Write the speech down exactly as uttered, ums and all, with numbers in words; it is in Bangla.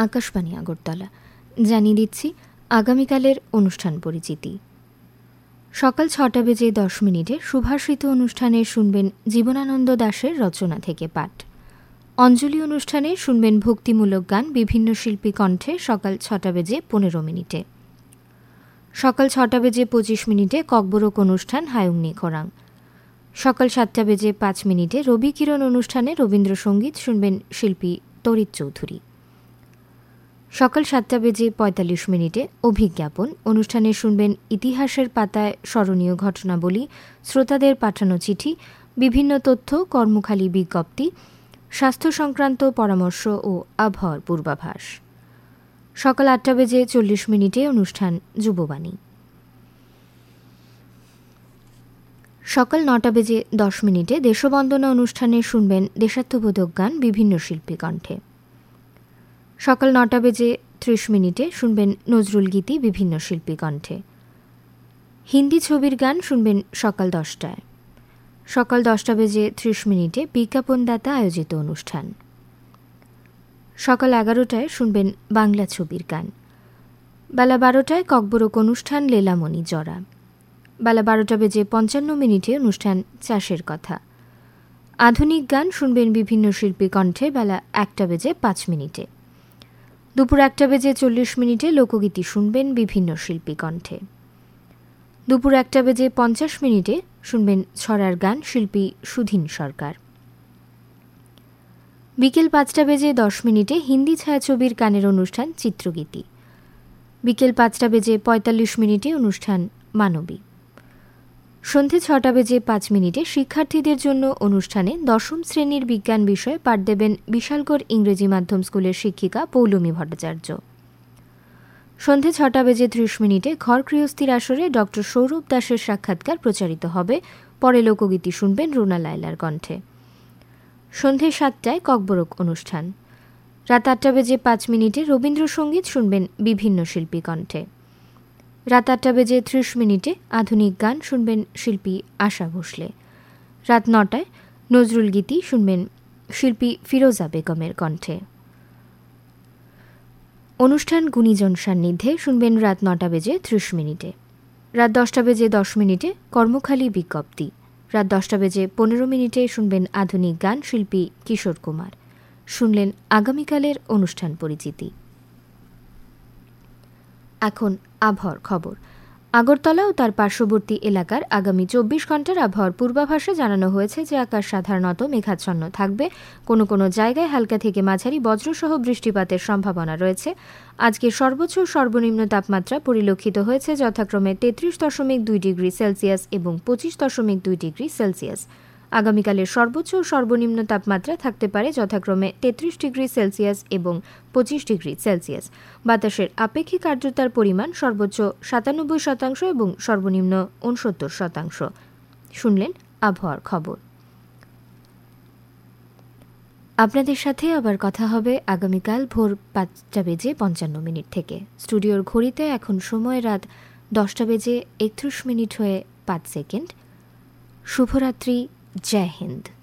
আকাশবাণী আগরতলা। জানিয়ে দিচ্ছি আগামীকালের অনুষ্ঠান পরিচিতি। সকাল ছটা বেজে দশ মিনিটে সুভাষিত অনুষ্ঠানে শুনবেন জীবনানন্দ দাশের রচনা থেকে পাঠ। অঞ্জলি অনুষ্ঠানে শুনবেন ভক্তিমূলক গান বিভিন্ন শিল্পী কণ্ঠে সকাল ছটা বেজে পনেরো মিনিটে। সকাল ছটা বেজে পঁচিশ মিনিটে ককবরক অনুষ্ঠান হায়ুংনি খোরাং। সকাল সাতটা বেজে পাঁচ মিনিটে রবি কিরণ অনুষ্ঠানে রবীন্দ্রসঙ্গীত শুনবেন শিল্পী তরিৎ চৌধুরী। সকাল সাতটা বেজে পঁয়তাল্লিশ মিনিটে অভিজ্ঞাপন অনুষ্ঠানে শুনবেন ইতিহাসের পাতায় স্মরণীয় ঘটনাবলী, শ্রোতাদের পাঠানো চিঠি, বিভিন্ন তথ্য, কর্মখালী বিজ্ঞপ্তি, স্বাস্থ্য সংক্রান্ত পরামর্শ ও আবহাওয়ার পূর্বাভাস। সকাল আটটা বেজে চল্লিশ মিনিটে অনুষ্ঠান যুববাণী। সকাল নটা বেজে দশ মিনিটে দেশবন্দনা অনুষ্ঠানে শুনবেন দেশাত্মবোধক গান বিভিন্ন শিল্পী কণ্ঠে। সকাল নটা বেজে ত্রিশ মিনিটে শুনবেন নজরুল গীতি বিভিন্ন শিল্পী কণ্ঠে। হিন্দি ছবির গান শুনবেন সকাল দশটায়। সকাল দশটা বেজে ত্রিশ মিনিটে বিজ্ঞাপনদাতা আয়োজিত অনুষ্ঠান। সকাল এগারোটায় শুনবেন বাংলা ছবির গান। বেলা বারোটায় ককবরক অনুষ্ঠান লীলামণি জরা। বেলা বারোটা বেজে পঞ্চান্ন মিনিটে অনুষ্ঠান চাষের কথা। আধুনিক গান শুনবেন বিভিন্ন শিল্পী কণ্ঠে বেলা একটা বেজে পাঁচ মিনিটে। দুপুর একটা বেজে চল্লিশ মিনিটে লোকগীতি শুনবেন বিভিন্ন শিল্পী কণ্ঠে। দুপুর একটা বেজে পঞ্চাশ মিনিটে শুনবেন ছড়ার গান শিল্পী সুধীন সরকার। বিকেল পাঁচটা বেজে দশ মিনিটে হিন্দি ছায়াছবির গানের অনুষ্ঠান চিত্রগীতি। বিকেল পাঁচটা বেজে পঁয়তাল্লিশ মিনিটে অনুষ্ঠান মানবী। সন্ধে ছটা বেজে পাঁচ মিনিটে শিক্ষার্থীদের জন্য অনুষ্ঠানে দশম শ্রেণীর বিজ্ঞান বিষয়ে পাঠ দেবেন বিশালগড় ইংরেজি মাধ্যম স্কুলের শিক্ষিকা পৌলমী ভট্টাচার্য। সন্ধে ছটা বেজে ত্রিশ মিনিটে ঘর গৃহস্থীর আসরে ডক্টর সৌরভ দাসের সাক্ষাৎকার প্রচারিত হবে। পরে লোকগীতি শুনবেন রুনা লায়লার কণ্ঠে। সন্ধে সাতটায় ককবরক অনুষ্ঠান। রাত আটটা বেজে পাঁচ মিনিটে রবীন্দ্রসঙ্গীত শুনবেন বিভিন্ন শিল্পী কণ্ঠে। রাত আটটা বেজে ত্রিশ মিনিটে আধুনিক গান শুনবেন শিল্পী আশা ভোসলে। রাত নটায় নজরুল গীতি শুনবেন শিল্পী ফিরোজা বেগমের কণ্ঠে। অনুষ্ঠান গুণীজন সান্নিধ্যে শুনবেন রাত নটা বেজে ত্রিশ মিনিটে। রাত দশটা বেজে দশ মিনিটে কর্মখালী বিজ্ঞপ্তি। রাত দশটা বেজে পনেরো মিনিটে শুনবেন আধুনিক গান শিল্পী কিশোর কুমার। শুনলেন আগামীকালের অনুষ্ঠান পরিচিতি। এখন আবহাওয়ার খবর। আগরতলা ও তার পার্শ্ববর্তী এলাকার আগামী চব্বিশ ঘন্টার আবহাওয়ার পূর্বাভাসে জানানো হয়েছে যে আকাশ সাধারণত মেঘাচ্ছন্ন থাকবে। কোনো কোনো জায়গায় হালকা থেকে মাঝারি বজ্রসহ বৃষ্টিপাতের সম্ভাবনা রয়েছে। আজকে সর্বোচ্চ ও সর্বনিম্ন তাপমাত্রা পরিলক্ষিত হয়েছে যথাক্রমে তেত্রিশ দশমিক দুই ডিগ্রি সেলসিয়াস এবং পঁচিশ দশমিক দুই ডিগ্রি সেলসিয়াস। আগামীকালের সর্বোচ্চ ও সর্বনিম্ন তাপমাত্রা থাকতে পারে যথাক্রমে তেত্রিশ ডিগ্রি সেলসিয়াস এবং পঁচিশ ডিগ্রি সেলসিয়াস। বাতাসের আপেক্ষিক আর্দ্রতার পরিমাণ সর্বোচ্চ সাতানব্বই শতাংশ এবং সর্বনিম্ন ঊনসত্তর শতাংশ। শুনলেন আবহাওয়ার খবর। আপনাদের সাথে আবার কথা হবে আগামীকাল ভোর পাঁচটা বেজে পঞ্চান্ন মিনিট থেকে। স্টুডিওর ঘড়িতে এখন সময় রাত দশটা বেজে একত্রিশ মিনিট হয়ে পাঁচ সেকেন্ড। শুভরাত্রি। জয় হিন্দ।